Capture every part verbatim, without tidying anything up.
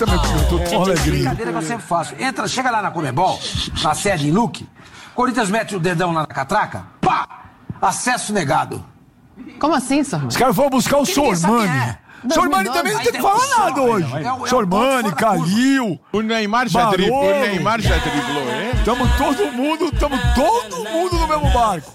Também tô com alegria. Brincadeira que eu sempre faço. Entra, chega lá na Comebol, na sede em Luque, Corinthians mete o dedão lá na catraca, pá! Acesso negado. Como assim, Sormani? Os caras foram buscar o Sormani. Sormani também não tem que falar nada hoje. Sormani, Calil. O Neymar já driblou. O Neymar já driblou, hein? Tamo todo mundo, tamo todo mundo no mesmo barco.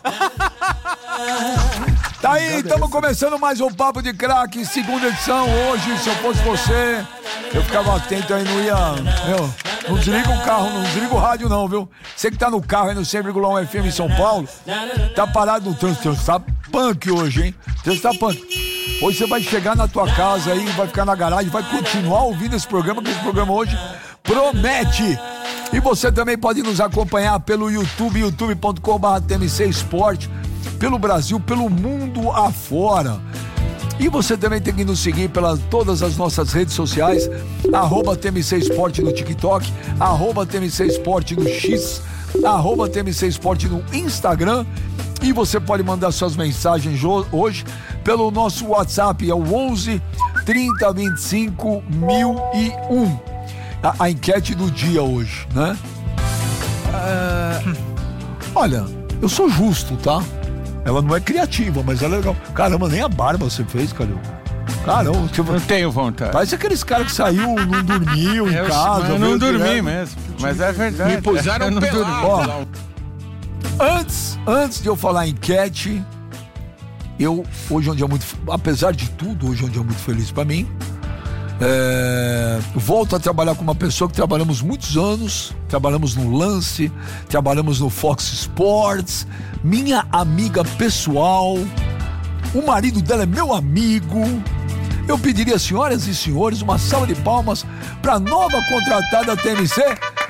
Tá aí, estamos começando mais um Papo de Craque, segunda edição. Hoje, se eu fosse você, eu ficava atento aí, não ia... Meu, não desliga o carro, não desliga o rádio não, viu? Você que tá no carro aí no cem vírgula um F M em São Paulo, tá parado no trânsito, tá punk hoje, hein? Trânsito tá punk. Hoje você vai chegar na tua casa aí, vai ficar na garagem, vai continuar ouvindo esse programa, que esse programa hoje promete. E você também pode nos acompanhar pelo YouTube, youtube ponto com barra T M C Sport, pelo Brasil, pelo mundo afora. E você também tem que nos seguir pelas todas as nossas redes sociais, arroba T M C Sport no TikTok, arroba T M C Sport no X, arroba T M C Sport no Instagram. E você pode mandar suas mensagens hoje pelo nosso WhatsApp, é o onze, trinta, vinte e cinco, mil e um. A, a enquete do dia hoje, né? É... Olha, eu sou justo, tá? Ela não é criativa, mas ela é legal. Caramba, nem a barba você fez, Calil. Caramba, você... Não tenho vontade. Parece aqueles caras que saiu, não dormiu em eu, casa. Eu não dormi direto. mesmo. Mas é verdade. Me puseram um pelado. Antes, antes de eu falar enquete, eu, hoje é um dia muito, apesar de tudo, hoje é um dia muito feliz pra mim. É, volto a trabalhar com uma pessoa que trabalhamos muitos anos, trabalhamos no Lance, trabalhamos no Fox Sports, minha amiga pessoal, o marido dela é meu amigo. Eu pediria, senhoras e senhores, uma salva de palmas pra nova contratada da T M C,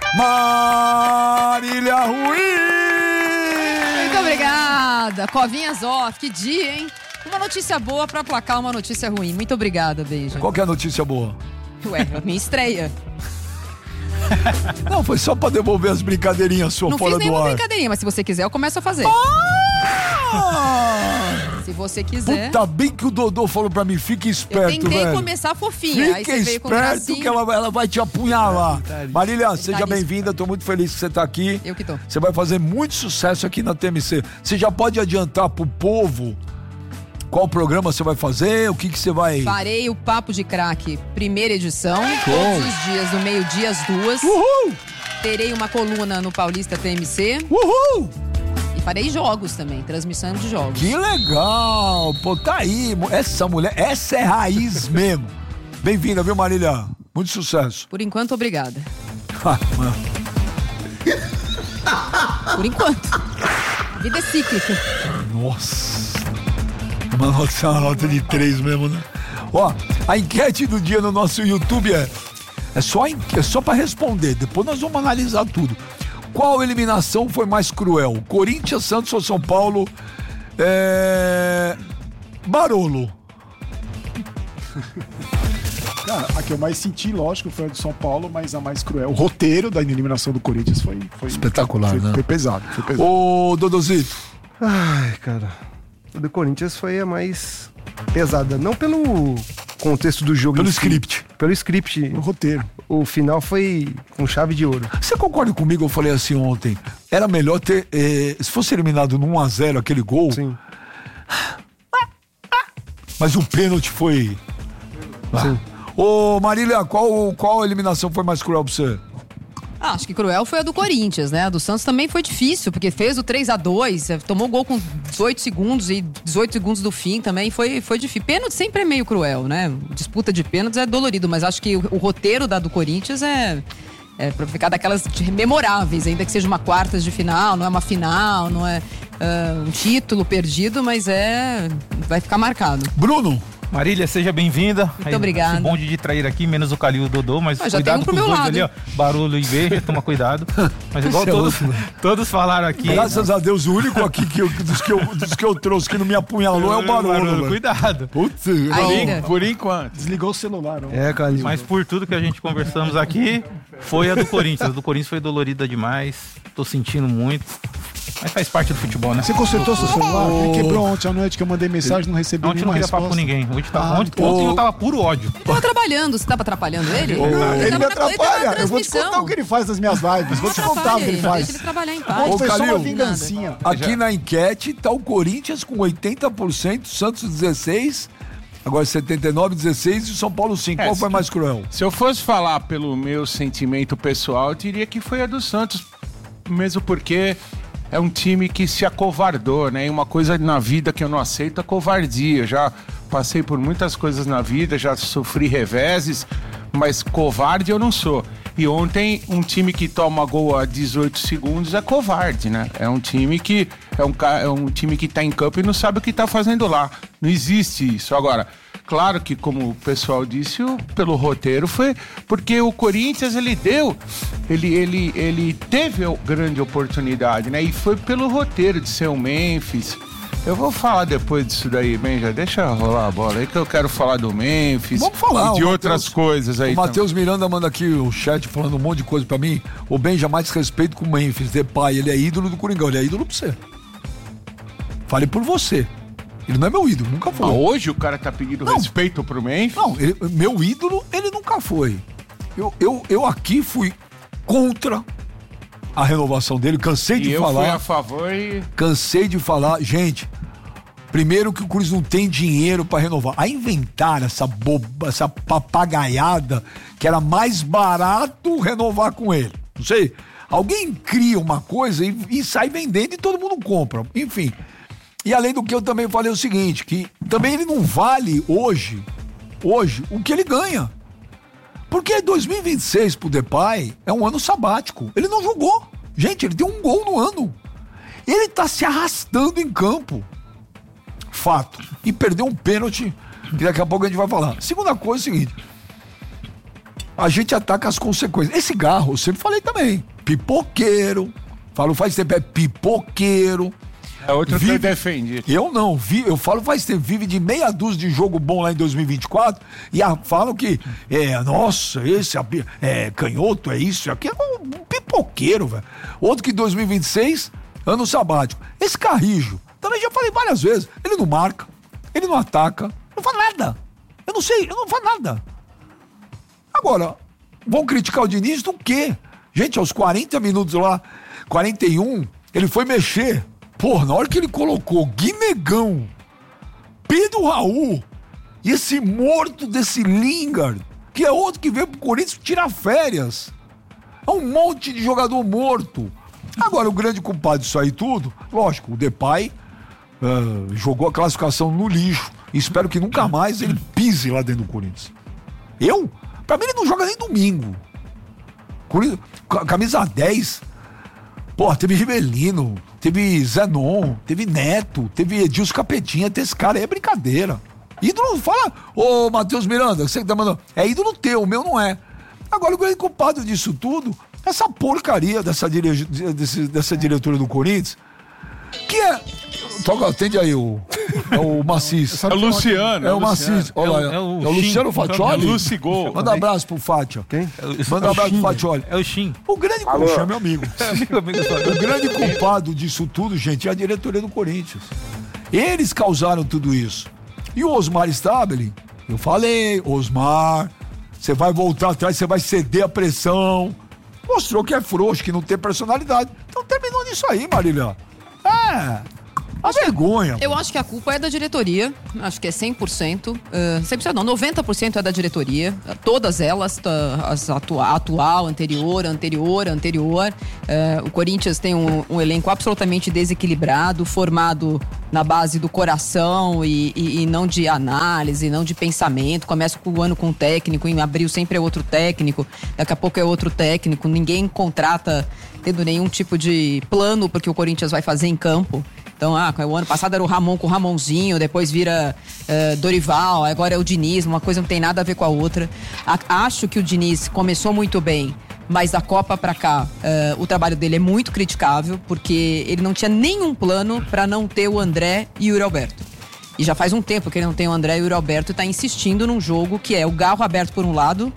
Marília Ruiz. Muito obrigada, Covinhas Off, que dia, hein? Uma notícia boa pra aplacar uma notícia ruim. Muito obrigada, beijo. Qual que é a notícia boa? Ué, minha estreia. Não, foi só pra devolver as brincadeirinhas suas Não fora do ar. Não fiz nenhuma brincadeirinha, mas se você quiser, eu começo a fazer. Ah! Se você quiser. Puta, bem que o Dodô falou pra mim, fique esperto, velho. Eu tentei velho. começar fofinha. Fique aí você veio com esperto que ela, ela vai te apunhalar. Marília, seja bem-vinda, tô muito feliz que você tá aqui. Eu que tô. Você vai fazer muito sucesso aqui na T M C. Você já pode adiantar pro povo qual programa você vai fazer, o que que você vai... Farei o Papo de Craque, primeira edição, Show. Todos os dias, no meio-dia, às duas. Uhul! Terei uma coluna no Paulista T M C. Uhul! E farei jogos também, transmissão de jogos. Que legal! Pô, tá aí, essa mulher, essa é raiz mesmo. Bem-vinda, viu, Marília? Muito sucesso. Por enquanto, obrigada. Ah, mano. Por enquanto. A vida é cíclica. Nossa. Uma nota, uma nota de três mesmo, né? Ó, a enquete do dia no nosso YouTube é, é só, é só pra responder, depois nós vamos analisar tudo. Qual eliminação foi mais cruel? Corinthians, Santos ou São Paulo? É... Barolo. Cara, a que eu mais senti, lógico, foi a do São Paulo, mas a mais cruel. O roteiro da eliminação do Corinthians foi... foi espetacular, foi, né? Foi pesado, foi pesado. Ô, Dodozito. Ai, cara... A do Corinthians foi a mais pesada. Não pelo contexto do jogo. Pelo si, script. Pelo script. O roteiro. O final foi com chave de ouro. Você concorda comigo? Eu falei assim ontem. Era melhor ter... Eh, se fosse eliminado no um a zero aquele gol... Sim. Mas o pênalti foi... Sim. Ah. Ô, Marília, qual, qual eliminação foi mais cruel pra você? Ah, acho que cruel foi a do Corinthians, né? A do Santos também foi difícil, porque fez o três a dois, tomou gol com dezoito segundos e dezoito segundos do fim também, foi, foi difícil. Pênalti sempre é meio cruel, né? Disputa de pênaltis é dolorido, mas acho que o, o roteiro da do Corinthians é, é pra ficar daquelas memoráveis, ainda que seja uma quartas de final, não é uma final, não é uh, um título perdido, mas é... vai ficar marcado. Bruno! Marília, seja bem-vinda. Muito aí, obrigada. Esse bonde de trair aqui, menos o Calil e o Dodô, mas ah, já cuidado tem um com pro os meu dois lado. ali, ó. Barulho e beijo, toma cuidado. Mas igual todos, todos falaram aqui. Graças a Deus, o único aqui que eu, dos, que eu, dos que eu trouxe que não me apunhalou é o Barulho. barulho cuidado. Putz, ainda. Por enquanto. Desligou o celular. Não. É, Calil. Mas por tudo que a gente conversamos aqui, foi a do Corinthians. A do Corinthians foi dolorida demais. Tô sentindo muito. Mas faz parte do futebol, né? Você consertou seu celular? Oh. Quebrou ontem à noite que eu mandei mensagem, não recebi ontem nenhuma não queria resposta. papo com ninguém. Ontem, tava, Ah, ontem, oh. ontem eu tava puro ódio. Tava trabalhando, você tava atrapalhando ele? Oh. Ele, ele tava me atrapalha. Eu vou te contar o que ele faz nas minhas lives. Vou te contar o que ele faz. Deixa ele trabalhar em paz. Ontem foi só uma Calil, vingancinha. Aqui na enquete tá o Corinthians com oitenta por cento, Santos dezesseis por cento, agora setenta e nove por cento, dezesseis por cento e São Paulo cinco por cento. É, Qual foi se- mais cruel? Se eu fosse falar pelo meu sentimento pessoal, eu diria que foi a do Santos, mesmo porque é um time que se acovardou, né? E uma coisa na vida que eu não aceito é covardia. Eu já passei por muitas coisas na vida, já sofri reveses, mas covarde eu não sou. E ontem, um time que toma gol a dezoito segundos é covarde, né? É um time que é um, ca- é um time que tá em campo e não sabe o que tá fazendo lá. Não existe isso. Agora, claro que, como o pessoal disse, o, pelo roteiro foi porque o Corinthians, ele deu, ele, ele, ele teve a grande oportunidade, né? E foi pelo roteiro de ser o Memphis. Eu vou falar depois disso daí, bem, já deixa rolar a bola aí que eu quero falar do Memphis. Vamos falar, e de o outras Mateus- coisas aí. O Matheus Miranda manda aqui o chat falando um monte de coisa pra mim. O Ben jamais respeito com o Memphis, Depay, ele é ídolo do Coringão, ele é ídolo pra você. Fale por você. Ele não é meu ídolo, nunca Ah, foi. hoje o cara tá pedindo Não. respeito pro Memphis? Não, ele- meu ídolo, ele nunca foi. Eu, eu, eu aqui fui contra a renovação dele, cansei E de eu fui falar. a favor e... Cansei de falar, gente. Primeiro que o Corinthians não tem dinheiro pra renovar. A inventar essa boba, essa papagaiada que era mais barato renovar com ele. Não sei. Alguém cria uma coisa e, e sai vendendo e todo mundo compra. Enfim. E além do que eu também falei o seguinte, que também ele não vale hoje, hoje, o que ele ganha. Porque dois mil e vinte e seis pro Depay é um ano sabático. Ele não jogou. Gente, ele tem um gol no ano. Ele tá se arrastando em campo. Fato. E perdeu um pênalti, que daqui a pouco a gente vai falar. Segunda coisa é o seguinte. A gente ataca as consequências. Esse Garro, eu sempre falei também. Pipoqueiro. Falo faz tempo, é pipoqueiro. É outro que eu Vive- defendi. Eu não, vi, eu falo faz tempo, vive de meia dúzia de jogo bom lá em dois mil e vinte e quatro e a, falam que, é, nossa, esse é, é canhoto, é isso, é aquilo, é um pipoqueiro, velho. Outro que dois mil e vinte e seis, ano sabático. Esse Carrijo, também já falei várias vezes, ele não marca, ele não ataca, não faz nada. Eu não sei, eu não faço nada. Agora, vão criticar o Diniz do quê? Gente, aos quarenta minutos lá, quarenta e um, ele foi mexer. Porra, na hora que ele colocou Guinegão, Pedro Raul e esse morto desse Lingard, que é outro que veio pro Corinthians tirar férias. É um monte de jogador morto. Agora, o grande culpado disso aí tudo, lógico, o Depay uh, jogou a classificação no lixo. E espero que nunca mais ele pise lá dentro do Corinthians. Eu? Pra mim ele não joga nem domingo. Corinthians, camisa dez. Pô, teve Rivelino, teve Zenon, teve Neto, teve Edilson Capetinha, tem esse cara aí, é brincadeira. Ídolo, fala, ô Matheus Miranda, você que tá mandando, é ídolo teu, o meu não é. Agora o grande culpado disso tudo, essa porcaria dessa, dire... desse, dessa diretoria do Corinthians, que é... Toca, atende aí o, é o Macis. É o Luciano. É o Macis. Olha lá, É o- é o é o Luciano Shin. Faccioli. É o Luci Gol. Manda um abraço pro Fátia. Quem? Manda um abraço pro Faccioli. É o Shin. O grande culpado, é meu amigo. Amigo, amigo do- O grande culpado disso tudo, gente, é a diretoria do Corinthians. Eles causaram tudo isso. E o Osmar Stabile, eu falei, Osmar, você vai voltar atrás, você vai ceder a pressão. Mostrou que é frouxo, que não tem personalidade. Então terminou nisso aí, Marília. É, a vergonha. Eu acho que a culpa é da diretoria, acho que é cem por cento, uh, cem por cento não, noventa por cento é da diretoria, todas elas, tá, as atua, atual, anterior, anterior, anterior. Uh, o Corinthians tem um, um elenco absolutamente desequilibrado, formado na base do coração e, e, e não de análise, não de pensamento. Começa o ano com um técnico, em abril sempre é outro técnico, daqui a pouco é outro técnico, ninguém contrata tendo nenhum tipo de plano porque o Corinthians vai fazer em campo. Então, ah, o ano passado era o Ramon com o Ramonzinho, depois vira uh, Dorival, agora é o Diniz, uma coisa não tem nada a ver com a outra. A, acho que o Diniz começou muito bem, mas da Copa pra cá, uh, o trabalho dele é muito criticável, porque ele não tinha nenhum plano pra não ter o André e o Yuri Alberto. E já faz um tempo que ele não tem o André e o Yuri Alberto e tá insistindo num jogo que é o Garro aberto por um lado,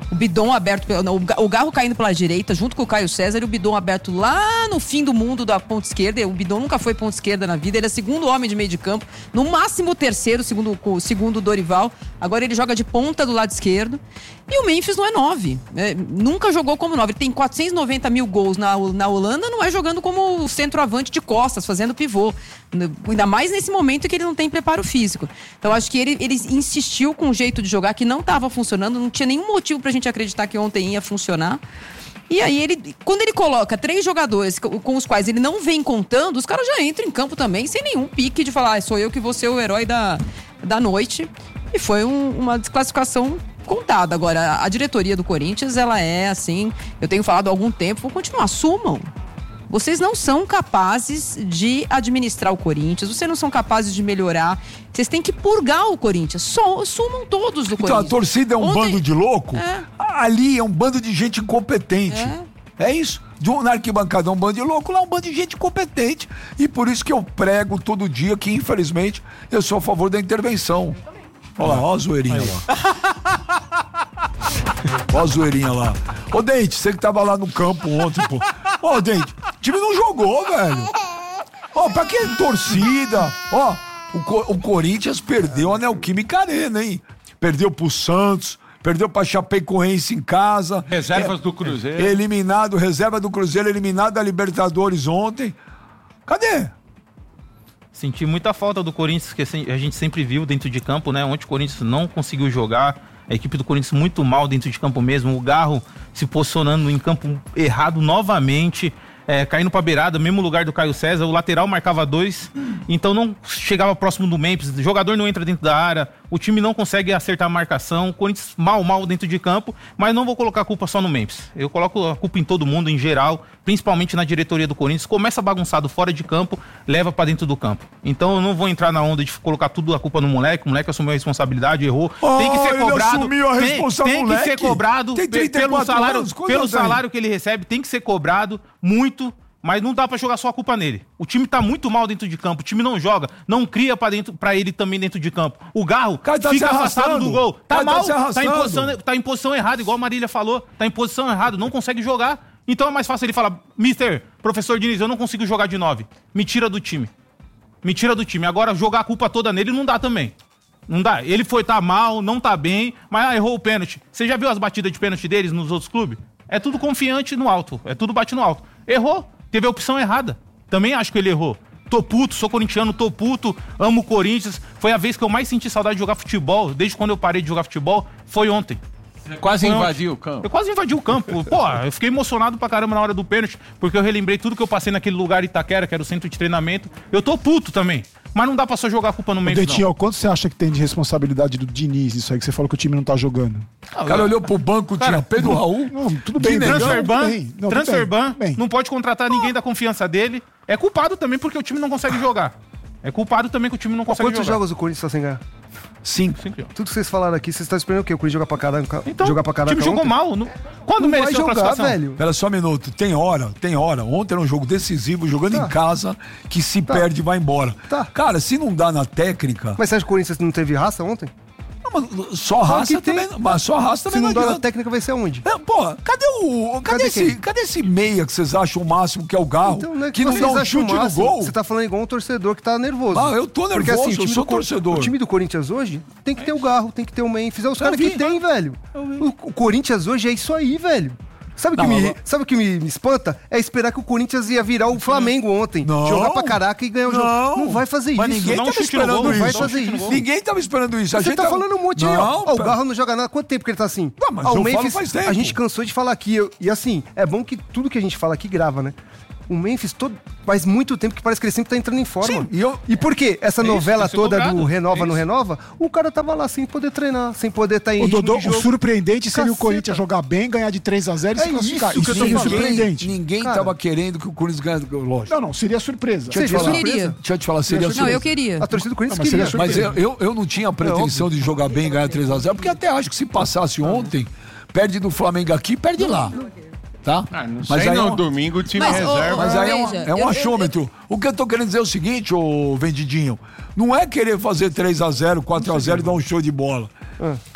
o bidon aberto, o Garro caindo pela direita, junto com o Caio César, e o bidon aberto lá no fim do mundo da ponta esquerda. O bidon nunca foi ponta esquerda na vida, ele é segundo homem de meio de campo, no máximo terceiro, segundo o segundo Dorival. Agora ele joga de ponta do lado esquerdo. E o Memphis não é nove. É, nunca jogou como nove. Ele tem quatrocentos e noventa mil gols na, na Holanda, não é jogando como centroavante de costas, fazendo pivô. Ainda mais nesse momento que ele não tem preparo físico. Então acho que ele, ele insistiu com um jeito de jogar que não estava funcionando, não tinha nenhum motivo pra gente acreditar que ontem ia funcionar. E aí, ele, quando ele coloca três jogadores com os quais ele não vem contando, os caras já entram em campo também, sem nenhum pique de falar, ah, sou eu que vou ser o herói da, da noite. E foi um, uma desclassificação contada. Agora, a diretoria do Corinthians, ela é assim, eu tenho falado há algum tempo, vou continuar, assumam. Vocês não são capazes de administrar o Corinthians, vocês não são capazes de melhorar, vocês têm que purgar o Corinthians, só sumam todos do então, Corinthians. Então a torcida é um Ontem... bando de louco, é. ali é um bando de gente incompetente. É, é isso. De um, na arquibancada é um bando de louco, lá é um bando de gente incompetente. E por isso que eu prego todo dia que, infelizmente, eu sou a favor da intervenção. Olha lá, ó a zoeirinha lá. Ó a zoeirinha lá. Ô, Dente, você que tava lá no campo ontem, pô. Ô, Dente, o time não jogou, velho. Ó, pra que torcida? Ó, o, Co- o Corinthians perdeu a Neoquímica Arena, hein? Perdeu pro Santos, perdeu pra Chapecoense em casa. Reservas é, do Cruzeiro. Eliminado, reserva do Cruzeiro, eliminado da Libertadores ontem. Cadê? Senti muita falta do Corinthians, que a gente sempre viu dentro de campo, né? Ontem o Corinthians não conseguiu jogar. A equipe do Corinthians muito mal dentro de campo mesmo. O Garro se posicionando em campo errado novamente. É, caindo pra beirada, mesmo lugar do Caio César. O lateral marcava dois. Então não chegava próximo do Memphis. O jogador não entra dentro da área. O time não consegue acertar a marcação. O Corinthians mal, mal dentro de campo. Mas não vou colocar a culpa só no Memphis. Eu coloco a culpa em todo mundo, em geral. Principalmente na diretoria do Corinthians. Começa bagunçado fora de campo, leva pra dentro do campo. Então eu não vou entrar na onda de colocar tudo a culpa no moleque. O moleque assumiu a responsabilidade, errou. Oh, tem que ser ele cobrado. assumiu a tem, responsabilidade, tem que ser cobrado tem trinta e pelo quatro salário, anos, pelo salário que ele recebe. Tem que ser cobrado muito. Mas não dá pra jogar só a culpa nele. O time tá muito mal dentro de campo. O time não joga, não cria pra, dentro, pra ele também dentro de campo. O Garro cara tá fica afastado do gol. Tá mal, tá, tá, em posição, tá em posição errada, igual a Marília falou. Tá em posição errada, não consegue jogar. Então é mais fácil ele falar, mister, professor Diniz, eu não consigo jogar de nove. Me tira do time. Me tira do time. Agora jogar a culpa toda nele não dá também. Não dá. Ele foi tá mal, não tá bem, mas ah, errou o pênalti. Você já viu as batidas de pênalti deles nos outros clubes? É tudo confiante no alto. É tudo bate no alto. Errou. Teve a opção errada. Também acho que ele errou. Tô puto, sou corintiano, tô puto, amo o Corinthians. Foi a vez que eu mais senti saudade de jogar futebol, desde quando eu parei de jogar futebol, foi ontem. Você quase foi invadiu ontem. o campo. Eu quase invadi o campo. Pô, eu fiquei emocionado pra caramba na hora do pênalti, porque eu relembrei tudo que eu passei naquele lugar Itaquera, que era o centro de treinamento. Eu tô puto também. Mas não dá pra só jogar a culpa no meio, não. Dentinho, quanto você acha que tem de responsabilidade do Diniz, isso aí que você falou que o time não tá jogando? O cara olhou pro banco, Cara, tinha Pedro Raul. Não, tudo bem, Dinegão, Transferban, bem. Não, Transferban, bem, bem. não pode contratar ninguém da confiança dele. É culpado também porque o time não consegue jogar. É culpado também que o time não consegue Quantos jogar. jogos o Corinthians tá sem ganhar? Cinco. Cinco jogos. Tudo que vocês falaram aqui, vocês estão esperando o quê? O Corinthians jogar pra caraca, Então, jogar pra o caraca time jogou ontem? mal. Não... Quando Não vai mereceu a jogar, classificação? velho. Pera só um minuto, tem hora, tem hora. Ontem era um jogo decisivo, jogando Tá. em casa, que se Tá. perde e vai embora. Tá. Cara, se não dá na técnica. Mas você acha que o Corinthians não teve raça ontem? Não, mas só raça que tem. também. Mas só raça Se também não não dá na adianta. técnica, vai ser aonde? É, pô, cadê o. Cadê, Cadê esse, quem? cadê esse meia que vocês acham o máximo, que é o Garro? Então, né, que não vocês dá um acham chute no máximo. gol? Você tá falando igual um torcedor que tá nervoso. Ah, eu tô Porque, nervoso, assim, o eu time sou do Cor- torcedor. O time do Corinthians hoje tem que ter o Garro, tem que ter o Memphis. É os caras vi. que tem, velho. O, o Corinthians hoje é isso aí, velho. Sabe o que, Não, me, mas- sabe o que me, me espanta? É esperar que o Corinthians ia virar o Flamengo ontem. Não. Jogar pra caraca e ganhar o jogo. Não vai fazer Mas isso. ninguém Não tava chute no esperando gol, isso. vai fazer isso. Ninguém tava esperando isso. A Você gente tá falando um monte aí, ó. Não, Ó, o pera- Garro não joga nada. Quanto tempo que ele tá assim? Não, mas Ó, eu o falo Memphis, faz tempo. a gente cansou de falar aqui. eu- E assim, é bom que tudo que a gente fala aqui grava, né? O Memphis todo, faz muito tempo que parece que ele sempre tá entrando em forma. Sim, e eu- E por quê? Essa É isso, novela tem que ser toda cobrado. do Renova, É não isso. Renova, o cara tava lá sem poder treinar, sem poder estar em O ritmo Dodô, de o jogo. surpreendente seria o Caceta. Corinthians jogar bem, ganhar de três a zero e É se classificar. isso que eu tô seria falando. surpreendente. Ninguém Cara. tava querendo que o Corinthians ganhasse. Lógico. Não, não, seria surpresa. Deixa eu te Seria falar. surpresa. Deixa eu te falar, seria Não, surpresa. eu queria. A torcida do Corinthians Não, mas seria queria. Mas eu, surpresa. eu, eu não tinha a pretensão de jogar bem e ganhar três a zero, porque até acho que se passasse ontem, perde do Flamengo aqui, perde lá. Tá? Ah, não Mas sei, aí é no um- domingo o time Mas, ô, reserva. Mas aí é um, Veja, é um eu- eu- achômetro. O que eu tô querendo dizer é o seguinte, ô Vendidinho, não é querer fazer três a zero, quatro a zero e dar um show de bola.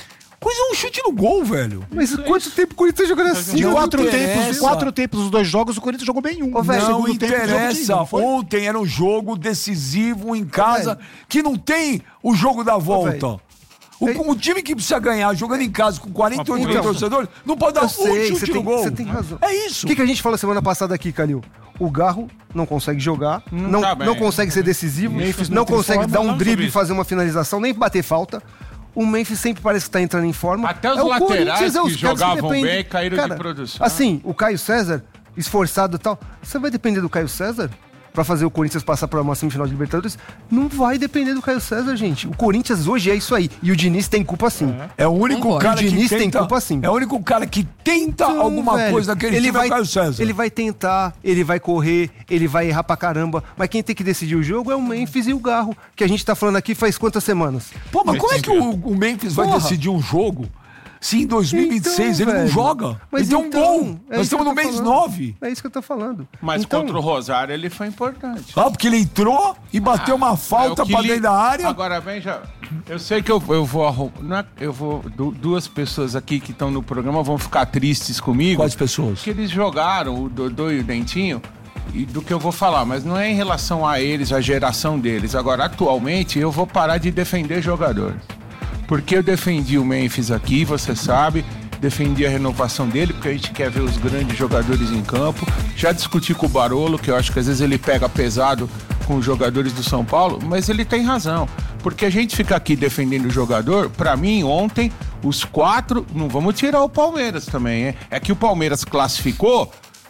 Coisa é um chute no gol, velho. Mas quanto tempo o Corinthians tá jogando assim? De Não quatro interessa. tempos, quatro tempos os dois jogos, o Corinthians jogou bem um. Ô, velho, Não Segundo tempo, jogo de interessa. ida, não foi? Ontem era um jogo decisivo em casa, velho. que não tem o jogo da volta. velho. O, o time que precisa ganhar jogando em casa com quarenta e oito mil Então, torcedores não pode dar Eu um sei, chute você no tem, gol. você tem razão. É isso. O que, que a gente falou semana passada aqui, Calil? O Garro não consegue jogar, não, tá bem. não consegue ser decisivo, Memphis não não tem consegue forma, dar um não drible sobre e fazer uma finalização, nem bater falta. O Memphis sempre parece que tá entrando em forma. Até os o laterais Corinthians, é que os caras jogavam dependem. bem caíram de produção. Assim, o Caio César, esforçado e tal, você vai depender do Caio César pra fazer o Corinthians passar pra uma semifinal de Libertadores? Não vai depender do Caio César, gente. O Corinthians hoje é isso aí. E o Diniz tem culpa sim. É o único Concordo. cara O Diniz que tem tenta, culpa, sim. É o único cara que tenta Então, alguma velho, coisa naquele time vai, é o Caio César. Ele vai tentar, ele vai correr, ele vai errar pra caramba. Mas quem tem que decidir o jogo é o Memphis e o Garro, que a gente tá falando aqui faz quantas semanas? Pô, mas como é que o, o Memphis vai Porra. decidir um jogo se em dois mil e vinte e seis Então, ele não velho. joga? Mas ele tem um então, gol. é Nós isso que estamos eu no tô mês falando. nove. É isso que eu tô falando. Mas então, contra o Rosário ele foi importante. Ah, porque ele entrou e bateu uma falta É o que pra li- dentro da área. Agora, bem, já. Eu sei que eu, eu vou arrumar. Eu vou. du- Duas pessoas aqui que estão no programa vão ficar tristes comigo. Quais pessoas? Que eles jogaram o Dodô e o Dentinho. E do que eu vou falar, mas não é em relação a eles, a geração deles. Agora, atualmente, eu vou parar de defender jogadores. Porque eu defendi o Memphis aqui, você sabe. Defendi a renovação dele, porque a gente quer ver os grandes jogadores em campo. Já discuti com o Barolo, que eu acho que às vezes ele pega pesado com os jogadores do São Paulo, mas ele tem razão. Porque a gente fica aqui defendendo o jogador, pra mim, ontem, os quatro, não vamos tirar o Palmeiras também, hein? É que o Palmeiras classificou,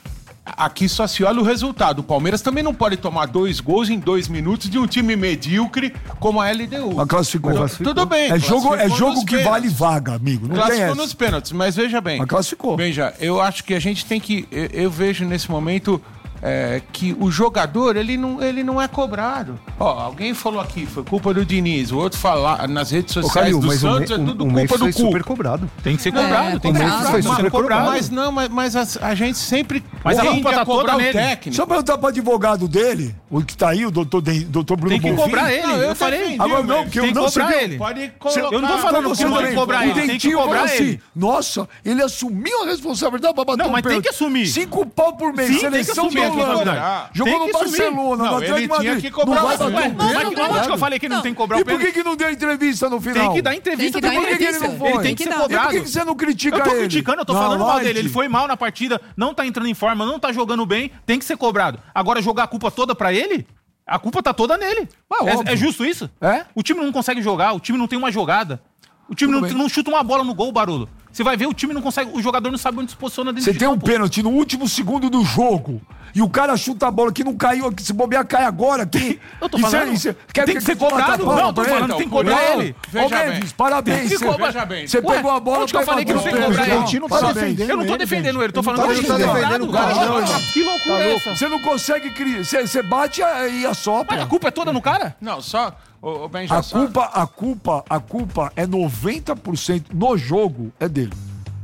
aqui só se olha o resultado. O Palmeiras também não pode tomar dois gols em dois minutos de um time medíocre como a L D U. Mas classificou. Então, Classificou. tudo bem. É jogo, é classificou jogo nos que pênaltis. vale vaga, amigo. Não tem Classificou essa. nos pênaltis, mas veja bem. Mas classificou. Veja, eu acho que a gente tem que. Eu, eu vejo nesse momento é, que o jogador, ele não, ele não é cobrado. Ó, alguém falou aqui, foi culpa do Diniz. O outro fala nas redes Ô, sociais Calil, do mas Santos, o, é Me- tudo o culpa Memphis do foi cu. super cobrado. Tem que ser cobrado, É, tem que ser cobrado. Foi cobrado. super cobrado. Mas não, mas, mas a, a gente sempre. Mas a tende culpa tá cobrar toda o nele. técnico. Só eu perguntar pro advogado dele, o que tá aí, o doutor, Den- doutor Bruno Tem que Bonfim. cobrar ele, Não, eu eu falei. defendi. Agora não, porque Tem eu que não sei cobrar que- ele. Pode Eu colocar. não tô falando Você que não tem também. que cobrar O ele, tem que Dentinho falou cobrar assim, ele. nossa, ele assumiu a responsabilidade pra bater Não, um mas tem pênalti. que assumir. Cinco pau por mês, Sim, tem que seleção assumir da a Holanda. responsabilidade. Jogou Tem no que assumir. Barcelona, Não, no Atlético ele de tinha Madrid. que cobrar Não vai o bater um Ué, Mas pênalti. onde que eu falei que não tem que cobrar E o por que pênalti? que não deu entrevista no final? Tem que dar entrevista, Tem que tem dar que entrevista. Ele não foi. Ele tem que Tem ser que dar. E por cobrado. que que você não critica Eu tô ele? criticando, eu tô Não, falando mal Light. dele. Ele foi mal na partida, não tá entrando em forma, não tá jogando bem, tem que ser cobrado. Agora, jogar a culpa toda pra ele? A culpa tá toda nele. Ah, óbvio. É, é justo isso? É? O time não consegue jogar, o time não tem uma jogada. O time Tudo não, bem. não chuta uma bola no gol, Barolo. Você vai ver, o time não consegue, o jogador não sabe onde se posiciona dentro Você de tem um campo. pênalti no último segundo do jogo e o cara chuta a bola que não caiu, que se bobear cai agora aqui. Eu tô E falando, cê- e cê- quer tem que ser tu bata cobrado. a palma Não, eu tô pra falando ele? que tem que cobrar Não. ele. Ô, Veja Mendes, bem. parabéns. Tem que Você- cobrar. Veja bem. Você Ué, pegou a bola onde que eu pra falei que não bater tem que o cobrar pênalti. ele? O Dentinho não tá Parabéns. defendendo Eu não tô ele, defendendo gente. ele, tô Ele falando não que tá ele tem que ser defendendo cobrado. o cara, não, irmão. Que loucura é essa? Você não consegue criar. Você você bate e assopra. Mas a culpa é toda no cara? Não, só. O, o Ben já A sabe. culpa, a culpa, a culpa é noventa por cento no jogo é dele.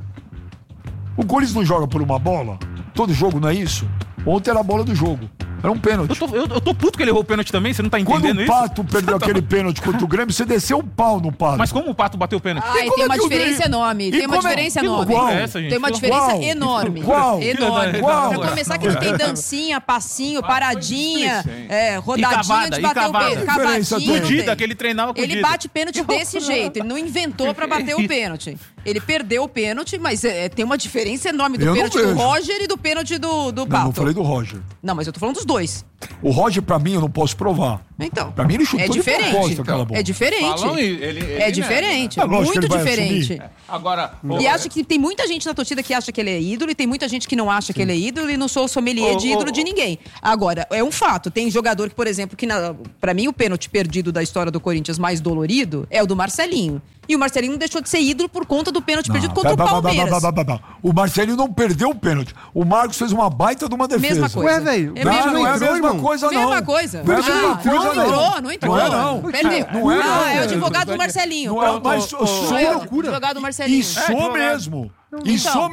O Corinthians não joga por uma bola? Todo jogo não é isso? Ontem era a bola do jogo. Era um pênalti. Eu tô, eu, eu tô puto que ele errou o pênalti também, você não tá Quando entendendo o isso? Pato perdeu aquele pênalti contra o Grêmio, você desceu o pau no Pato. Mas como o Pato bateu o pênalti? Ai, como tem é uma que o diferença Grêmio- enorme. E Tem uma como é- diferença que enorme. loucura é essa, gente? Tem uma Que diferença loucura. enorme. Qual? Enorme. Qual? Pra começar que ele tem dancinha, passinho, paradinha, difícil, hein? é, rodadinha cavada, de e bater o cavada. pênalti. Que diferença Cavadinha. tem? não Dida, tem. que ele treinava com o Ele Dida. bate pênalti desse jeito. Ele não inventou pra bater o pênalti. Ele perdeu o pênalti, mas é, tem uma diferença enorme do Eu não pênalti do vejo. Roger e do pênalti do, do Não, Pato. não falei do Roger. Não, mas eu tô falando dos dois. O Roger, pra mim, eu não posso provar. Então. Pra mim, ele chutou é de diferente. propósito aquela bola. É diferente. Falam, ele, ele, ele É diferente. É lógico que muito ele vai diferente. assumir. Agora. E o- acho que tem muita gente na torcida que acha que ele é ídolo e tem muita gente que não acha que ele é ídolo e não sou sommelier Ô, de ídolo ô, de ô. ninguém. Agora, é um fato. Tem jogador que, por exemplo, que na, pra mim o pênalti perdido da história do Corinthians mais dolorido é o do Marcelinho. E o Marcelinho não deixou de ser ídolo por conta do pênalti perdido contra Ba- o ba- ba- ba- Palmeiras. ba- ba- ba- ba. O Marcelinho não perdeu o pênalti. O Marcos fez uma baita de uma defesa. Mesma coisa. Ué, velho, É Não, mesma não é a coisa. mesma irmão. coisa, não. Mesma coisa. Não é a Ah, mesma não, coisa, não entrou, não entrou. Não é, não. Perdeu. Não é, ah, não. é o advogado do Marcelinho. Não é, Pronto. mas Sou sou eu, loucura. advogado do Marcelinho. Isso mesmo. Isso Então. mesmo.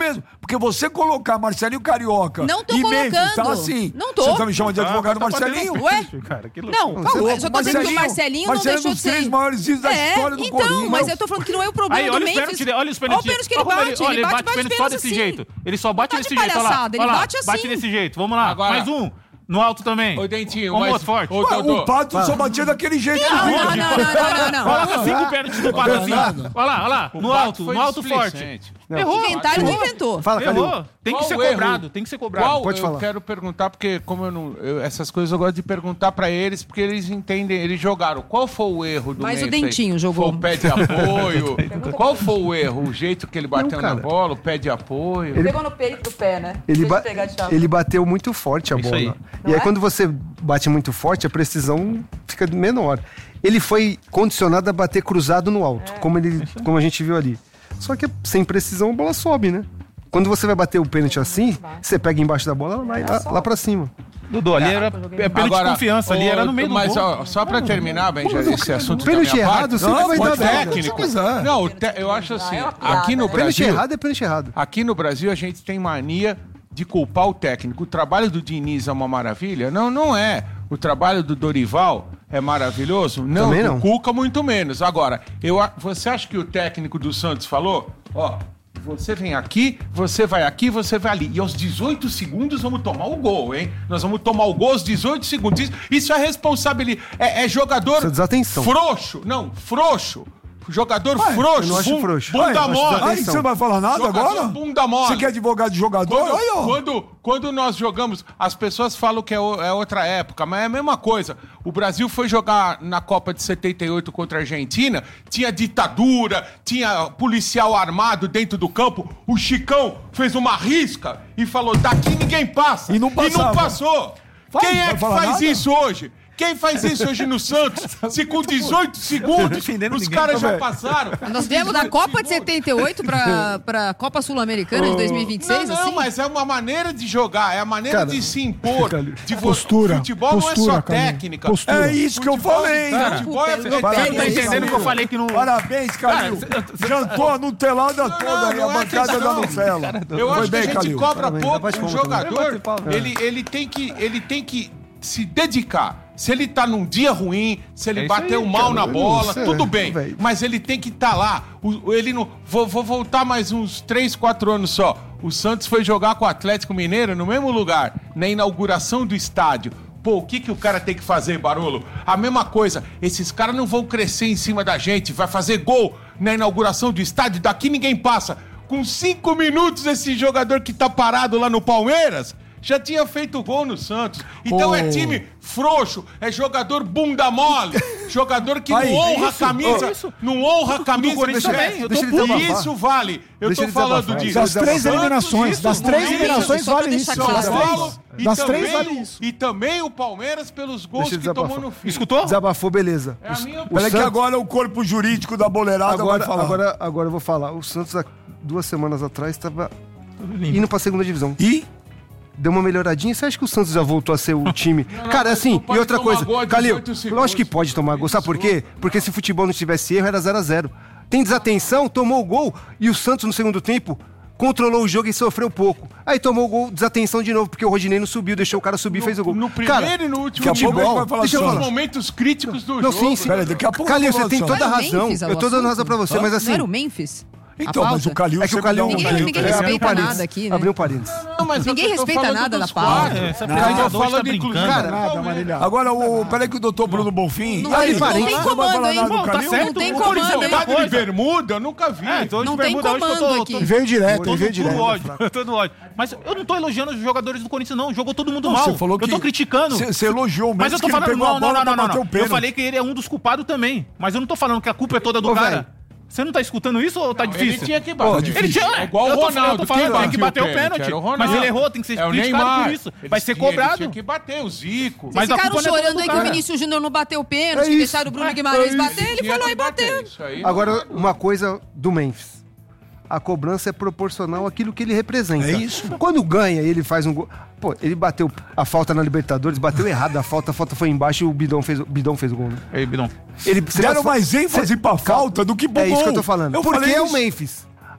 Porque você colocar Marcelinho Carioca Não tô e Memphis, colocando. tá assim. Não tô. Você tá me chamando de Ah, advogado tá Marcelinho? batendo Ué? frente, cara, que Não, louco. por favor, eu só tô dizendo que o Marcelinho não Marcelinho deixou é um de dos três ser. maiores ídolos da É, história do então, Corinthians. mas eu tô falando que não é o problema Aí, do olha os Memphis. pênaltis, olha os Olha pênaltis. o pênalti que ele Olha, bate. olha, Ele ele bate, bate bate pênalti só desse assim. jeito. Ele só bate Tá de desse jeito, olha lá. palhaçada, ele Olha lá, bate assim. Bate desse jeito, vamos lá. Agora- Mais um. No alto também. Ô, Dentinho, Vamos mas... outro forte. Ô, Ué, Dodô, o Pato só batia daquele jeito. Não, né? não, não, não, não, não. Coloca cinco pênaltis do Pato assim. Olha lá, olha lá. o No Pato alto, foi no alto forte. displicente. Errou. Inventar, ele não errou. inventou. Fala, Calil. Errou. Tem que Qual ser o erro? cobrado, tem que ser cobrado. Qual, Pode eu falar. quero perguntar, porque como eu não... eu- essas coisas eu gosto de perguntar pra eles, porque eles entendem, eles jogaram. Qual foi o erro do Mas o Memphis aí? Dentinho jogou. Foi o pé de apoio? Qual foi o erro? O jeito que ele bateu Não, na cara. bola, o pé de apoio? Ele- Pegou no peito do pé, né? Ele, Deixa ba- eu pegar de chave. ele bateu muito forte a Isso bola. aí. E Não aí, é? quando você bate muito forte, a precisão fica menor. Ele foi condicionado a bater cruzado no alto, como, ele, como a gente viu ali. Só que sem precisão, a bola sobe, né? Quando você vai bater o pênalti assim, você pega embaixo da bola, ela vai lá, lá pra cima. Dudu, ali era é pênalti de confiança, ali ô, era no meio do Mas gol. ó, só pra terminar, bem, já esse assunto da Pênalti minha errado, parte, sempre vai o dar merda. técnico. Pois é. Não, o te- eu acho assim, é uma piada, aqui no né? Pênalti Brasil, errado é pênalti errado. aqui no Brasil a gente tem mania de culpar o técnico. O trabalho do Diniz é uma maravilha? Não, não é. O trabalho do Dorival é maravilhoso? Não, Também do não. Cuca muito menos. Agora, eu, a- você acha que o técnico do Santos falou, ó, você vem aqui, você vai aqui, você vai ali. E aos dezoito segundos vamos tomar o gol, hein? Nós vamos tomar o gol aos dezoito segundos. Isso, isso é responsabilidade. É, é jogador Isso é desatenção. frouxo. Não, frouxo. Jogador frouxo. eu não acho bun- frouxo. Bunda Ué, eu acho mole. desatenção. Aí você não vai falar nada Jogador agora? bunda mole. Você quer advogado de jogador? Quando, Aí, ó. quando, quando nós jogamos, as pessoas falam que é, o- é outra época, mas é a mesma coisa. O Brasil foi jogar na Copa de setenta e oito contra a Argentina, tinha ditadura, tinha policial armado dentro do campo. O Chicão fez uma risca e falou: daqui ninguém passa. E não passava. passou. Vai, Quem vai é que falar faz nada? isso hoje? Quem faz isso hoje no Santos? Se com dezoito segundos os caras já passaram. Nós viemos da Copa de setenta e oito pra, pra Copa Sul-Americana de dois mil e vinte e seis, Não, não, assim? mas é uma maneira de jogar, é a maneira Cara, de se impor. De vo- Postura, Futebol não é postura, só Calil. técnica. Postura. É isso que eu Futebol- falei. Cara, futebol é, é Você Você não tá técnica. entendendo que eu falei que não... Parabéns, Calil. Jantou a nutelada toda aí, a não é bancada da questão. Nutella. Eu Foi acho que bem, a gente Calil. cobra Parabéns, pouco bate o palma também. jogador. Ele, ele, tem que, ele tem que se dedicar. Se ele tá num dia ruim, se ele É isso bateu aí, mal na bola, isso é, tudo bem. velho. Mas ele tem que estar lá. O- ele não. Vou, vou voltar mais uns três, quatro anos só. O Santos foi jogar com o Atlético Mineiro no mesmo lugar, na inauguração do estádio. Pô, o que, que o cara tem que fazer, Barolo? A mesma coisa. Esses caras não vão crescer em cima da gente. Vai fazer gol na inauguração do estádio. Daqui ninguém passa. Com cinco minutos, esse jogador que tá parado lá no Palmeiras já tinha feito gol no Santos. Então Oh. é time frouxo, é jogador bunda mole, jogador que Aí, não honra a isso, camisa, isso. não honra a camisa do Corinthians Chelsea. também, eu tô E puto. isso vale. Eu Deixa tô ele falando desabafar. disso. Das três Santos, eliminações, isso, das três isso, eliminações só pra vale deixar isso. claro. Das São três, Paulo e das três também, vale isso. e também o Palmeiras pelos gols Deixa ele que tomou desabafar. no fim. Escutou? Desabafou, beleza. É a minha Peraí que Santos- agora o corpo jurídico da boleirada Agora, vai falar. agora, agora eu vou falar. O Santos, há duas semanas atrás, estava Limpo. indo pra segunda divisão. E? Deu uma melhoradinha. Você acha que o Santos já voltou a ser o time? Cara, assim, não pode e outra tomar coisa. gol a Calil, dezoito segundos. lógico que pode tomar gol. Sabe por quê? Porque se o futebol não tivesse erro, era zero a zero. Tem desatenção, tomou o gol e o Santos no segundo tempo controlou o jogo e sofreu pouco. Aí tomou o gol, desatenção de novo, porque o Rodinei não subiu, deixou o cara subir e fez o gol. No primeiro Cara, e no último daqui a pouco a gente futebol, vai falar deixa eu só. os falar. momentos críticos do Não, jogo. sim, sim. Peraí, daqui a pouco Calil, eu vou você tem falar toda a Não era o razão. Memphis, o Eu tô dando assunto? razão pra você, mas Não assim... era o Memphis? Então, A mas pauta? o Calil... É que o sempre Calil... dá um Ninguém- jeito. ninguém É, respeita abriu um nada parênteses. aqui, né? Abriu um parênteses. Não, mas Ninguém eu tô respeita falando nada dos da pauta. quatro. É, essa Eu tô apresentadora falando, tá inclusive, brincando. do Nada, Palmeiras. Marília. Agora, o... peraí que o doutor Bruno Bonfim... Não, E aí, não tem você não vai comando, falar hein? nada do Bom, tá Calil? certo. Não tem O Corinthians comando, é hein? uma Tá de coisa. bermuda? Eu nunca vi. É, tô de Não tem bermuda hoje que eu comando tô- aqui. tô- Ele veio direto, Tô ele veio no tudo direto. ódio, eu tô no ódio. Mas eu não tô elogiando os jogadores do Corinthians, não. Jogou todo mundo Não, mal. você falou eu tô que- criticando. Você- você elogiou o Mas Memphis eu tô que ele falando, pegou a não, não, bola não, pra não, bater não. o pênalti. Eu falei que ele é um dos culpados também. Mas eu não tô falando que a culpa é toda do Ô, cara. velho. Você não tá escutando isso ou tá Ele difícil? tinha que bater. Ele tinha, É igual o eu tô- Ronaldo. Eu tô falando, Quem tem que bateu bater o pênalti. Era o Ronaldo. Mas ele errou, tem que ser É o criticado Neymar. por isso. Ele Vai ser tinha- ele cobrado. Tinha que bater o Zico. Mas Vocês a ficaram culpa não é chorando do aí que o cara. Vinícius Júnior não bateu o pênalti, É que isso. deixaram o Bruno Guimarães É bater, isso, ele tinha foi lá que e bateu. Isso aí. Agora, uma coisa do Memphis. A cobrança é proporcional àquilo que ele representa. É isso. Quando ganha, ele faz um gol. Pô, ele bateu a falta na Libertadores, bateu errado a falta, a falta foi embaixo e o Bidão fez, o Bidão fez o gol. Né? Ei, Bidon. Ele Deram mais ênfase pra falta do que pro É isso gol. que eu tô falando. Eu Porque falei é o isso. Memphis.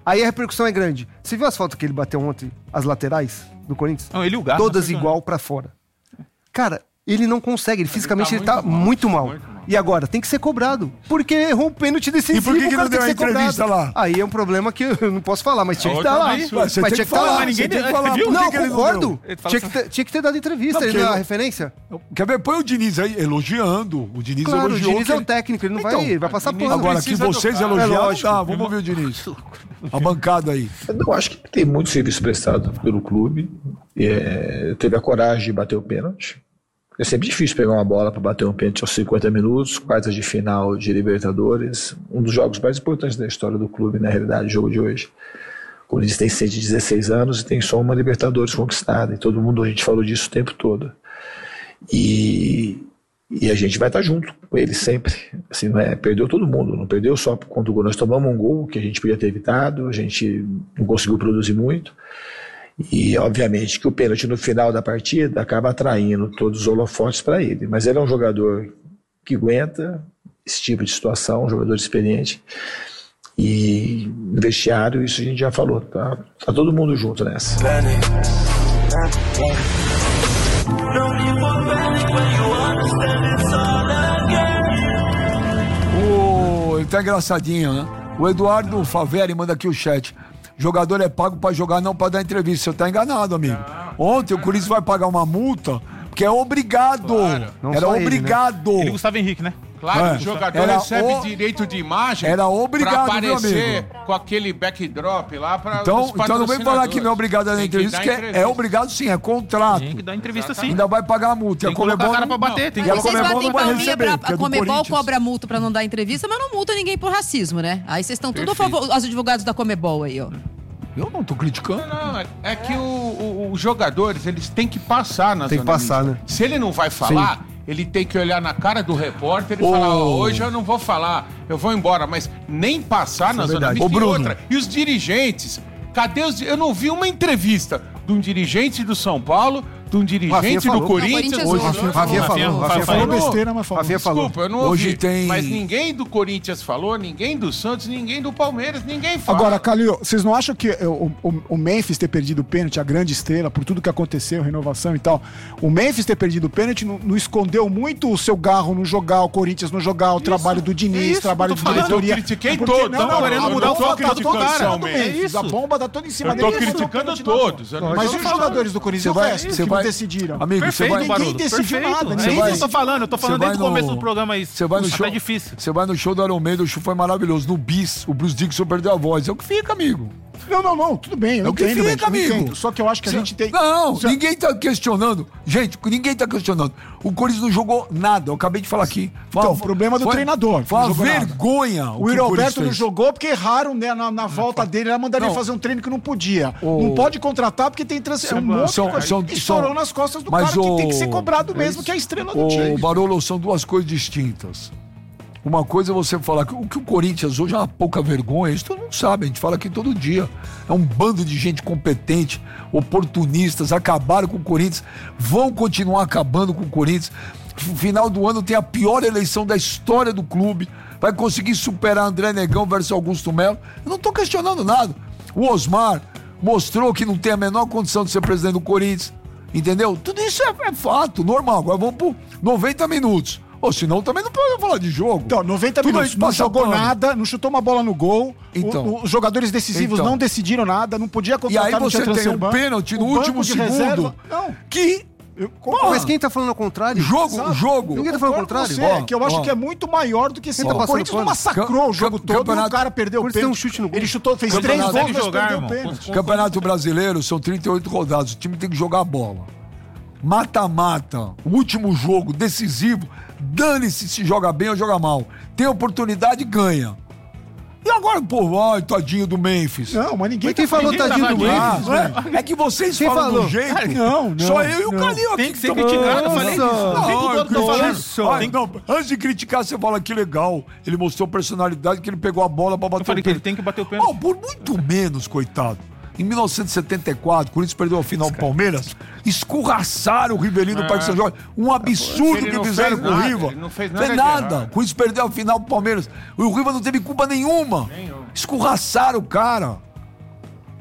Aí a repercussão é grande. Você viu as fotos que ele bateu ontem, as laterais do Corinthians? Não, ele e o Garro. Todas igual pra fora. Cara, ele não consegue, ele, fisicamente ele tá, muito, mal. muito mal. E agora, tem que ser cobrado. Porque errou um pênalti decisivo. E por que, que não deu a entrevista lá? Aí é um problema que eu não posso falar, mas tinha que estar lá. Mas, mas tinha que estar lá. Ninguém tem que falar. Viu? Não, que que concordo. Não tinha, que ter, tinha que ter dado entrevista. Não, Ele deu a ele... referência. Quer ver? Põe o Diniz aí elogiando. O Diniz claro, elogiou. o Diniz que... é o técnico, ele não então, vai, ele vai passar pano. Agora, que vocês elogiaram, é lógico, tá, vamos ouvir o Diniz. A bancada aí. Eu não acho que tem muito serviço prestado pelo clube. É, teve a coragem de bater o pênalti. É sempre difícil pegar uma bola para bater um pênalti aos cinquenta minutos, quartas de final de Libertadores, um dos jogos mais importantes da história do clube, na realidade, o jogo de hoje. O Corinthians tem cento e dezesseis anos e tem só uma Libertadores conquistada, e todo mundo, a gente falou disso o tempo todo. E, e a gente vai estar junto com ele sempre. Assim, não é, perdeu todo mundo, não perdeu só contra o gol. Nós tomamos um gol que a gente podia ter evitado, a gente não conseguiu produzir muito. E obviamente que o pênalti no final da partida acaba atraindo todos os holofotes para ele, mas ele é um jogador que aguenta esse tipo de situação, um jogador experiente, e no vestiário isso a gente já falou, tá, tá todo mundo junto nessa. O... Ele tá engraçadinho, né? O Eduardo Faveri manda aqui o chat. Jogador é pago pra jogar, não pra dar entrevista. Você tá enganado, amigo. Ontem o Corinthians vai pagar uma multa, porque é obrigado. Claro. Era obrigado. Ele, né? Ele Gustavo Henrique, né? Claro, é. o jogador Era recebe o... direito de imagem. Era obrigado, pra aparecer meu amigo. Com aquele backdrop lá pra. Então, então não vem falar que não é obrigado a dar entrevista, que entrevista. é, é obrigado sim, é contrato. Tem que dar entrevista sim. Ainda vai pagar a multa. Tem que colocar a cara pra bater. Tem que Mas vocês Comebol batem não vai palminha receber, pra... é A Comebol cobra multa pra não dar entrevista, mas não multa ninguém por racismo, né? Aí vocês estão tudo a favor, os advogados da Comebol aí, ó. Eu não tô criticando. Não, não, é, é que o, o, os jogadores, eles têm que passar na Tem que passar, né? Se ele não vai falar, sim, ele tem que olhar na cara do repórter e oh. falar, oh, hoje eu não vou falar, eu vou embora, mas nem passar isso na é zona mista. E outra. E os dirigentes, cadê os... Eu não vi uma entrevista de um dirigente do São Paulo, de um dirigente do Corinthians. Não, hoje, Rafinha, Rafinha falou. Rafinha falou besteira, mas falou. Rafinha falou. Desculpa, eu não ouvi. Hoje tem... Mas ninguém do Corinthians falou, ninguém do Santos, ninguém do Palmeiras, ninguém fala. Agora, Calil, vocês não acham que o, o, o Memphis ter perdido o pênalti, a grande estrela, por tudo que aconteceu, renovação e tal, o Memphis ter perdido o pênalti não, não escondeu muito o seu Garro no jogar, o Corinthians no jogar, o isso, trabalho do Diniz, isso, o trabalho de diretoria. Eu critiquei todos. Não, não, querendo mudar o foco tá todo cara. É isso. A bomba tá toda em cima dele. Eu tô criticando todos. Mas os jogadores do Corinthians, o resto, que não decidiram. Perfeito, vai, ninguém Barolo. decidiu Perfeito. nada. É isso que eu tô falando. Eu tô falando desde o no... começo do programa isso. Você vai no Puxa, show. tá difícil. Você vai no show do Iron Maiden, o show foi maravilhoso. No Bis, o Bruce Dickinson perdeu a voz. É o que fica, amigo. Não, não, não. Tudo bem. Eu é o que entendo, fica, Beto, amigo. Entendo. Só que eu acho que a gente tem... Não, Só... ninguém tá questionando. Gente, ninguém tá questionando. O Corinthians não jogou nada. Eu acabei de falar aqui. Então, o problema do foi, treinador. Foi uma vergonha. O Yuri Alberto não jogou porque erraram, né, na, na volta não, dele. Ela mandaria não. fazer um treino que não podia. O... Não pode contratar porque tem trans... um monte são, de são, estourou são... nas costas do Mas cara o... que tem que ser cobrado mesmo, é que é a estrela do o... time. O Barolo, são duas coisas distintas. Uma coisa é você falar que o que o Corinthians hoje é uma pouca vergonha, isso todo mundo sabe, a gente fala aqui todo dia. É um bando de gente competente, oportunistas, acabaram com o Corinthians, vão continuar acabando com o Corinthians. No final do ano tem a pior eleição da história do clube, vai conseguir superar André Negão versus Augusto Melo. Eu não tô questionando nada. O Osmar mostrou que não tem a menor condição de ser presidente do Corinthians, entendeu? Tudo isso é, é fato, normal. Agora vamos por noventa minutos. Ou senão também não pode falar de jogo. Então, noventa Tudo minutos, não jogou pano. nada, não chutou uma bola no gol, então, o, os jogadores decisivos então, não decidiram nada, não podia contratar. E aí você tem um pênalti no último segundo, reserva, não. que... Eu, mas quem tá falando ao contrário? Jogo, Exato. jogo. Ninguém tá falando ao contrário. Você, ó, que eu acho ó. que é muito maior do que esse. O Corinthians não massacrou o jogo todo e o cara perdeu o pênalti. Um chute no gol. Ele chutou, fez três gols, mas perdeu o pênalti. Campeonato Brasileiro são trinta e oito rodadas, o time tem que jogar a bola. Mata-mata, o último jogo decisivo, dane-se se joga bem ou joga mal. Tem oportunidade, ganha. E agora, pô, ai, tadinho do Memphis. Não, mas ninguém mas quem tá falou tadinho do Memphis. Ah, é, é que vocês quem falam falou? do jeito. Cara, não, não. Só eu e o Calil aqui. Tem que ser criticado, eu falei isso. Não, Tem que todo mundo falando. Ai, não, antes de criticar, você fala que legal. Ele mostrou personalidade, que ele pegou a bola pra bater eu falei o pênalti. Que ele tem que bater o pênalti. Oh, por muito menos, coitado. Em mil novecentos e setenta e quatro, o Corinthians perdeu a final do Palmeiras, escorraçaram o Rivelino no Parque São Jorge. Um absurdo que fizeram com o Riva. Não fez nada. Fez nada. O Corinthians perdeu a final do Palmeiras. O Riva não teve culpa nenhuma. Nenhum. Escorraçaram o cara.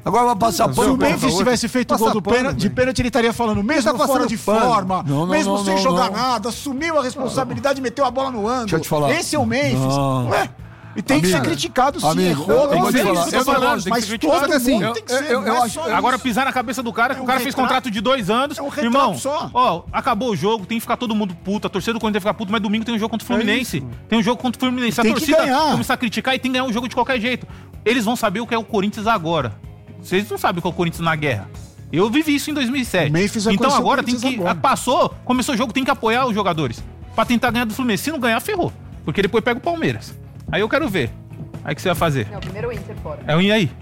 Agora vai passar Se o pano. Memphis tivesse feito o gol do pano, pênalti, de velho. pênalti, ele estaria falando, mesmo tá fora passando de pano. forma, Não, não, mesmo não, sem não, jogar não. nada, assumiu a responsabilidade e meteu a bola no ângulo. Deixa eu te falar. Esse é o Memphis. Não. Ué, e tem que ser Amigo, criticado sim. amigo, errou, eu vou óbvio, te falar, isso que eu eu tô vou- falando, tem que mas ser todo criticado, mundo assim, tem que eu- ser. eu- não eu é acho- só eu- isso. Agora pisar na cabeça do cara, que É o um cara fez retrato- contrato de dois anos. é um retrato Irmão, só. ó, acabou o jogo, tem que ficar todo mundo puto. A torcida do Corinthians tem que ficar puto, mas domingo tem um jogo contra o Fluminense. tem um jogo contra o Fluminense. Se a Tem que torcida ganhar. começar a criticar e tem que ganhar um jogo de qualquer jeito. Eles vão saber o que é o Corinthians agora. Vocês não sabem o que é o Corinthians na guerra. Eu vivi isso em dois mil e sete. O Memphis vai Então conhecer o agora tem Corinthians que. agora. Passou, começou o jogo, tem que apoiar os jogadores. Pra tentar ganhar do Fluminense. Se não ganhar, ferrou. Porque depois pega o Palmeiras. Aí eu quero ver. Aí o que você vai fazer? Não, primeiro o Inter fora. É um e aí?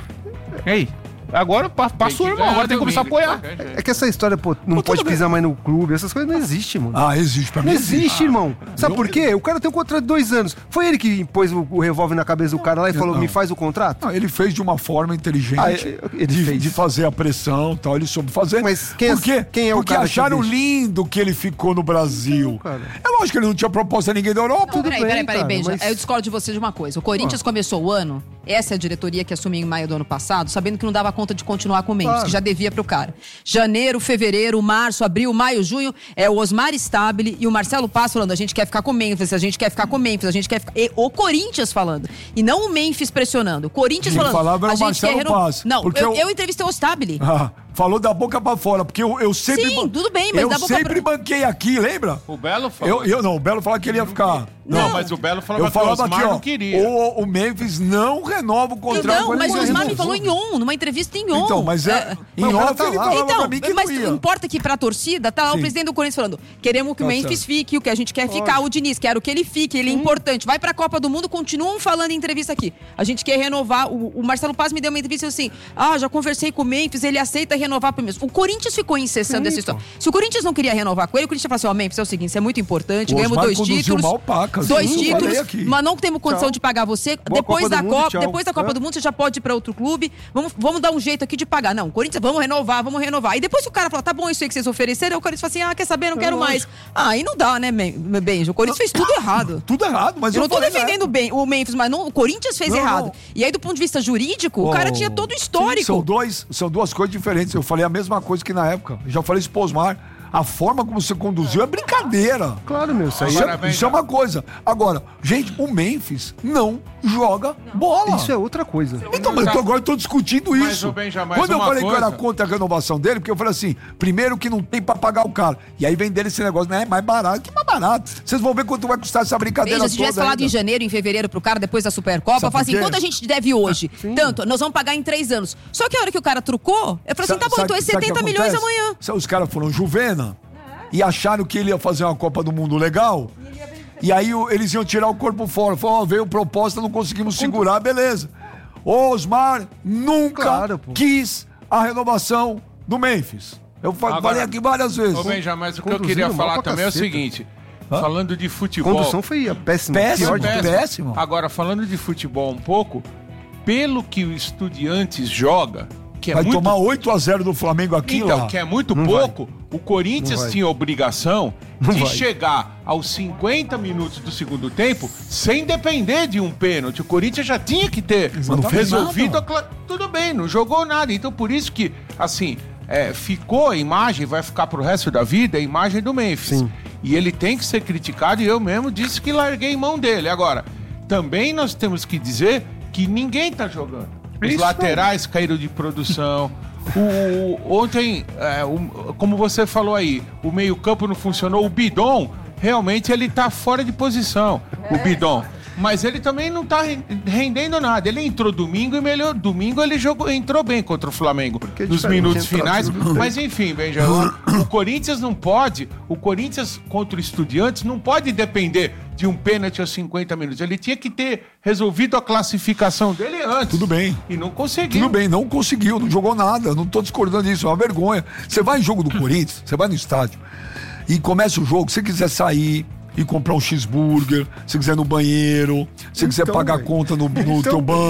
E aí? Agora pa- passou, que irmão. ganhar Agora tem que começar a domingo, apoiar. de qualquer jeito. É que essa história, pô, não pode pisar mais no clube, essas coisas não existem, mano. Ah, existe pra mim. Não existe, irmão. Sabe por quê? O cara tem um contrato de dois anos. Foi ele que pôs o, o revólver na cabeça do cara lá e falou, não. me faz o contrato? Não, ele fez de uma forma inteligente Ah, ele- ele de, fez. de fazer a pressão e tal, ele soube fazer. Mas quem é- Por quê? quem é o Porque cara que acharam deixa? lindo que ele ficou no Brasil. cara. É lógico que ele não tinha proposta a ninguém da Europa. Não, peraí, bem, peraí, peraí, cara, Benja. mas- Eu discordo de você de uma coisa. O Corinthians começou o ano, essa é a diretoria que assumiu em maio do ano passado, sabendo que não dava conta de continuar com o Memphis, Claro. que já devia pro cara. Janeiro, fevereiro, março, abril, maio, junho, é o Osmar Stabile e o Marcelo Paz falando, a gente quer ficar com o Memphis, a gente quer ficar com o Memphis, a gente quer ficar... E o Corinthians falando. E não o Memphis pressionando. O Corinthians Quem falando, falava era a o gente Marcelo quer renovar. Paz, Não, porque eu, eu- eu entrevistei o Stabile. Ah, falou da boca pra fora, porque eu, eu sempre... Sim, ban- tudo bem, mas eu da boca sempre pra- banquei aqui, lembra? O Belo falou. Eu, eu não, o Belo falava que ele ia ficar... Não, mas o Belo falava Eu que o falava Osmar aqui, ó, não queria. o, o Memphis não renova o contrato Não, com ele. mas o Osmar me Resolve. falou em on, numa entrevista em on. Então, mas é, em mas o cara off tá ele lá. falava Então, pra mim que mas não ia. importa que pra torcida, tá lá o Sim. presidente do Corinthians falando, queremos que o Tá Memphis certo. fique, o que a gente quer ficar, o Diniz, quero que ele fique, ele é importante, vai pra Copa do Mundo, continuam falando em entrevista aqui. A gente quer renovar, o, o Marcelo Paz me deu uma entrevista assim, ah, já conversei com o Memphis, ele aceita renovar pro Memphis. O Corinthians ficou incessando essa história. Se o Corinthians não queria renovar com ele, o Corinthians falou assim, ó, Memphis, é o seguinte, isso é muito importante, O ganhamos Osmar dois conduziu títulos, mal pacas. dois Sim, eu falei títulos, aqui. mas não temos condição de pagar você, Boa depois Copa da do Mundo, Copa, tchau. depois da Copa É. do Mundo você já pode ir pra outro clube, vamos, vamos dar um jeito aqui de pagar. Não, Corinthians, vamos renovar, vamos renovar. E depois que o cara fala, tá bom isso aí que vocês ofereceram, o Corinthians fala assim, ah, quer saber, não quero mais. Ah, aí não dá, né, Ben- Benjo? O Corinthians fez tudo errado. Tudo errado, mas Eu eu, não tô falei, né? defendendo bem o Memphis, mas não, o Corinthians fez Não, errado. não. E aí, do ponto de vista jurídico, o cara tinha todo o histórico. São, dois, são duas coisas diferentes. Eu falei a mesma coisa que na época. Eu já falei isso pro Osmar. A forma como você conduziu é brincadeira. Claro, meu, isso aí Isso, é, Agora, é, isso é uma coisa. Agora, gente, o Memphis não joga bola. isso é outra coisa. Então, mas eu tô, agora eu tô discutindo Mas, isso. ô, Benja, mas Quando eu uma falei que eu era coisa- contra a renovação dele, porque eu falei assim, primeiro que não tem pra pagar o cara. E aí vem dele esse negócio, né? É mais barato. Que mais barato? Vocês vão ver quanto vai custar essa brincadeira Veja, se tivesse toda falado ainda. em janeiro, em fevereiro pro cara, depois da Supercopa, Sabe eu falo assim, por quê? quanto a gente deve hoje? Tanto, nós vamos pagar em três anos. Só que a hora que o cara trucou, eu falei assim, tá bom, então é sabe o que setenta milhões acontece? amanhã. Os caras foram Juvena e acharam que ele ia fazer uma Copa do Mundo legal. E aí o- eles iam tirar o corpo fora. Falou, ó, veio proposta, não conseguimos segurar, beleza. Osmar nunca Claro, pô. quis a renovação do Memphis. Eu fa- Agora- falei aqui várias vezes. Ô, Benja, mas o que eu Conduzindo queria mal falar pra também é o caceta. seguinte. Falando de futebol... Condução foi a péssima. Péssimo, pior de péssimo. todas. péssimo. Agora, falando de futebol um pouco, pelo que o Estudiantes joga, que é Vai muito... tomar oito a zero do Flamengo aqui Então, lá. que é muito Não pouco, o Não Corinthians vai. tinha a obrigação Não de vai. chegar aos cinquenta minutos do segundo tempo sem depender de um pênalti. O Corinthians já tinha que ter Mas não fez resolvido nada. a cla- Tudo bem, não jogou nada. Então, por isso que, assim, é, ficou a imagem, vai ficar pro resto da vida, a imagem do Memphis. Sim. E ele tem que ser criticado, e eu mesmo disse que larguei mão dele. Agora, também nós temos que dizer que ninguém tá jogando. Os Isso. laterais caíram de produção. O, o- ontem, é, o- como você falou aí, o meio-campo não funcionou. O Bidon, realmente, ele tá fora de posição. O Bidon. Mas ele também não tá ren- rendendo nada. Ele entrou domingo e melhor. Domingo ele jogou, entrou bem contra o Flamengo é nos diferente, minutos entrou finais. tudo bem. Mas enfim, Benjamin, o Corinthians não pode. O Corinthians contra o Estudiantes não pode depender de um pênalti aos cinquenta minutos. Ele tinha que ter resolvido a classificação dele antes. Tudo bem. E não conseguiu. Tudo bem, não conseguiu, não jogou nada. Não tô discordando disso, é uma vergonha. Você vai em jogo do Corinthians, você vai no estádio e começa o jogo, se você quiser sair e comprar um cheeseburger, se quiser ir no banheiro, se quiser Então, pagar a velho. conta no, no Então, teu banco.